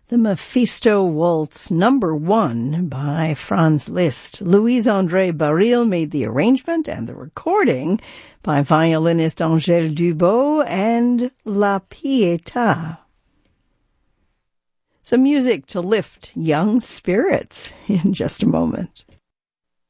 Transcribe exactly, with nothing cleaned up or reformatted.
The Mephisto Waltz Number One by Franz Liszt. Louise-André Baril made the arrangement and the recording by violinist Angèle Dubot and La Pietà. Some music to lift young spirits in just a moment.